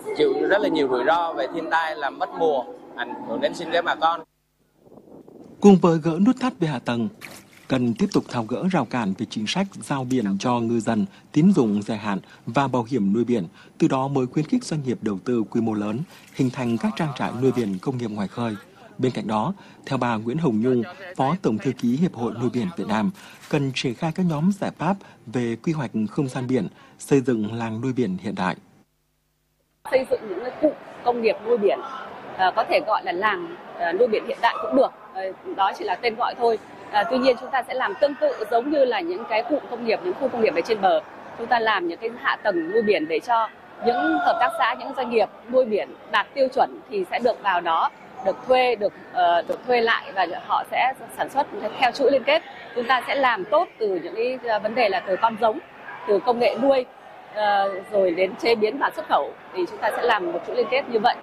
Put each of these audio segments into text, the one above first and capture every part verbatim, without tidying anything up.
chịu rất là nhiều rủi ro về thiên tai, làm mất mùa, ảnh hưởng đến sinh kế bà con. Cùng với gỡ nút thắt về hạ tầng, cần tiếp tục tháo gỡ rào cản về chính sách giao biển cho ngư dân, tín dụng dài hạn và bảo hiểm nuôi biển, từ đó mới khuyến khích doanh nghiệp đầu tư quy mô lớn, hình thành các trang trại nuôi biển công nghiệp ngoài khơi. Bên cạnh đó, theo bà Nguyễn Hồng Nhung, Phó Tổng thư ký Hiệp hội Nuôi biển Việt Nam, cần triển khai các nhóm giải pháp về quy hoạch không gian biển, xây dựng làng nuôi biển hiện đại. Xây dựng những cái cụm công nghiệp nuôi biển, à, có thể gọi là làng à, nuôi biển hiện đại cũng được, à, đó chỉ là tên gọi thôi. À, tuy nhiên chúng ta sẽ làm tương tự giống như là những cái cụm công nghiệp, những khu công nghiệp ở trên bờ. Chúng ta làm những cái hạ tầng nuôi biển để cho những hợp tác xã, những doanh nghiệp nuôi biển đạt tiêu chuẩn thì sẽ được vào đó, được thuê, được uh, được thuê lại và họ sẽ sản xuất theo chuỗi liên kết. Chúng ta sẽ làm tốt từ những cái vấn đề là từ con giống, từ công nghệ nuôi, uh, rồi đến chế biến và xuất khẩu, thì chúng ta sẽ làm một chuỗi liên kết như vậy.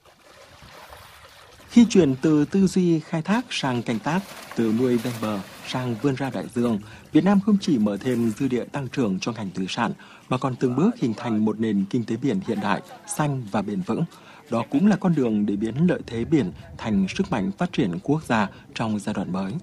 Khi chuyển từ tư duy khai thác sang canh tác, từ nuôi ven bờ sang vươn ra đại dương, Việt Nam không chỉ mở thêm dư địa tăng trưởng cho ngành thủy sản, mà còn từng bước hình thành một nền kinh tế biển hiện đại, xanh và bền vững. Đó cũng là con đường để biến lợi thế biển thành sức mạnh phát triển quốc gia trong giai đoạn mới.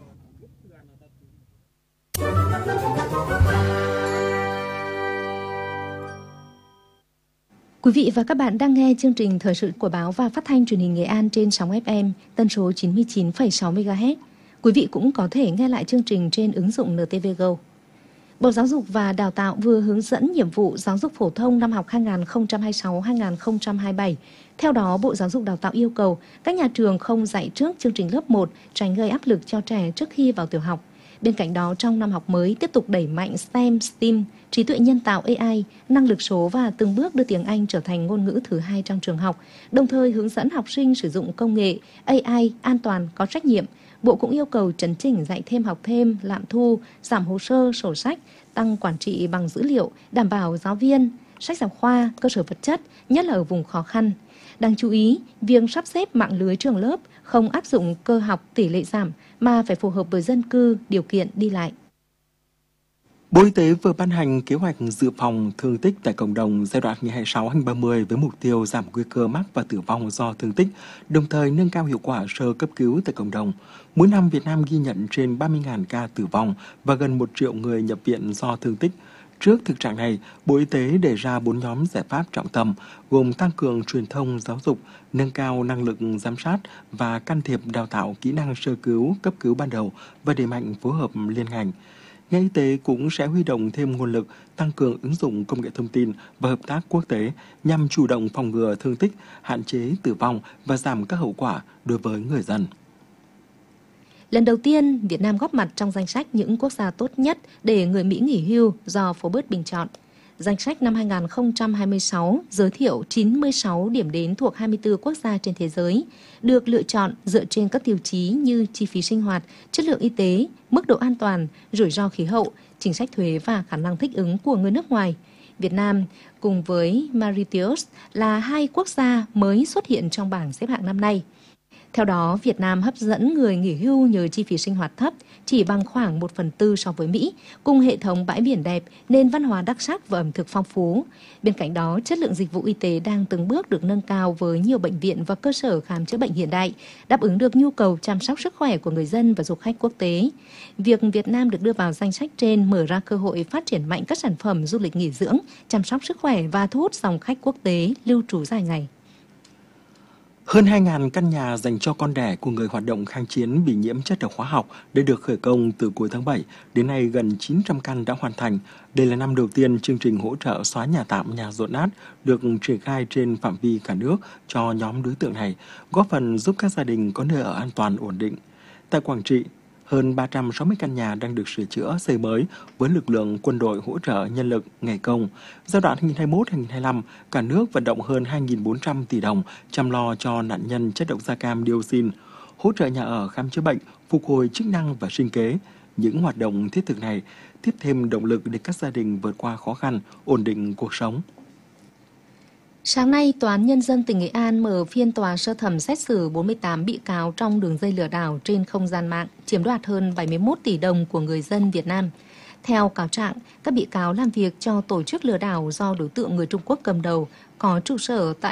Quý vị và các bạn đang nghe chương trình thời sự của báo và phát thanh truyền hình Nghệ An trên sóng ép em tần số chín mươi chín phẩy sáu mê ga héc. Quý vị cũng có thể nghe lại chương trình trên ứng dụng en tê vê Go. Bộ Giáo dục và Đào tạo vừa hướng dẫn nhiệm vụ giáo dục phổ thông năm học hai nghìn không trăm hai mươi sáu hai nghìn không trăm hai mươi bảy. Theo đó, Bộ Giáo dục Đào tạo yêu cầu các nhà trường không dạy trước chương trình lớp một, tránh gây áp lực cho trẻ trước khi vào tiểu học. Bên cạnh đó, trong năm học mới tiếp tục đẩy mạnh STEM, STEAM, trí tuệ nhân tạo A I, năng lực số và từng bước đưa tiếng Anh trở thành ngôn ngữ thứ hai trong trường học, đồng thời hướng dẫn học sinh sử dụng công nghệ A I an toàn, có trách nhiệm. Bộ cũng yêu cầu chấn chỉnh dạy thêm học thêm, lạm thu, giảm hồ sơ, sổ sách, tăng quản trị bằng dữ liệu, đảm bảo giáo viên, sách giáo khoa, cơ sở vật chất, nhất là ở vùng khó khăn. Đáng chú ý, việc sắp xếp mạng lưới trường lớp không áp dụng cơ học tỷ lệ giảm mà phải phù hợp với dân cư, điều kiện đi lại. Bộ Y tế vừa ban hành kế hoạch dự phòng thương tích tại cộng đồng giai đoạn hai nghìn không trăm hai mươi sáu đến hai nghìn không trăm ba mươi với mục tiêu giảm nguy cơ mắc và tử vong do thương tích, đồng thời nâng cao hiệu quả sơ cấp cứu tại cộng đồng. Mỗi năm Việt Nam ghi nhận trên ba mươi nghìn ca tử vong và gần một triệu người nhập viện do thương tích. Trước thực trạng này, Bộ Y tế đề ra bốn nhóm giải pháp trọng tâm, gồm tăng cường truyền thông giáo dục, nâng cao năng lực giám sát và can thiệp đào tạo kỹ năng sơ cứu, cấp cứu ban đầu và đẩy mạnh phối hợp liên ngành. Ngành y tế cũng sẽ huy động thêm nguồn lực, tăng cường ứng dụng công nghệ thông tin và hợp tác quốc tế nhằm chủ động phòng ngừa thương tích, hạn chế tử vong và giảm các hậu quả đối với người dân. Lần đầu tiên, Việt Nam góp mặt trong danh sách những quốc gia tốt nhất để người Mỹ nghỉ hưu do Forbes bình chọn. Danh sách năm hai nghìn không trăm hai mươi sáu giới thiệu chín mươi sáu điểm đến thuộc hai mươi tư quốc gia trên thế giới, được lựa chọn dựa trên các tiêu chí như chi phí sinh hoạt, chất lượng y tế, mức độ an toàn, rủi ro khí hậu, chính sách thuế và khả năng thích ứng của người nước ngoài. Việt Nam cùng với Mauritius là hai quốc gia mới xuất hiện trong bảng xếp hạng năm nay. Theo đó, Việt Nam hấp dẫn người nghỉ hưu nhờ chi phí sinh hoạt thấp, chỉ bằng khoảng một phần tư so với Mỹ, cùng hệ thống bãi biển đẹp, nền văn hóa đặc sắc và ẩm thực phong phú. Bên cạnh đó, chất lượng dịch vụ y tế đang từng bước được nâng cao với nhiều bệnh viện và cơ sở khám chữa bệnh hiện đại, đáp ứng được nhu cầu chăm sóc sức khỏe của người dân và du khách quốc tế. Việc Việt Nam được đưa vào danh sách trên mở ra cơ hội phát triển mạnh các sản phẩm du lịch nghỉ dưỡng, chăm sóc sức khỏe và thu hút dòng khách quốc tế lưu trú dài ngày. Hơn hai nghìn căn nhà dành cho con đẻ của người hoạt động kháng chiến bị nhiễm chất độc hóa học đã được khởi công từ cuối tháng bảy. Đến nay, gần chín trăm căn đã hoàn thành. Đây là năm đầu tiên chương trình hỗ trợ xóa nhà tạm, nhà dột nát được triển khai trên phạm vi cả nước cho nhóm đối tượng này, góp phần giúp các gia đình có nơi ở an toàn ổn định. Tại Quảng Trị, hơn ba trăm sáu mươi căn nhà đang được sửa chữa, xây mới với lực lượng quân đội hỗ trợ nhân lực, ngày công. Giai đoạn hai nghìn không trăm hai mươi mốt đến hai nghìn không trăm hai mươi lăm, cả nước vận động hơn hai nghìn bốn trăm tỷ đồng chăm lo cho nạn nhân chất độc da cam dioxin, hỗ trợ nhà ở, khám chữa bệnh, phục hồi chức năng và sinh kế. Những hoạt động thiết thực này tiếp thêm động lực để các gia đình vượt qua khó khăn, ổn định cuộc sống. Sáng nay, Tòa án Nhân dân tỉnh Nghệ An mở phiên tòa sơ thẩm xét xử bốn mươi tám bị cáo trong đường dây lừa đảo trên không gian mạng, chiếm đoạt hơn bảy mươi mốt tỷ đồng của người dân Việt Nam. Theo cáo trạng, các bị cáo làm việc cho tổ chức lừa đảo do đối tượng người Trung Quốc cầm đầu, có trụ sở tại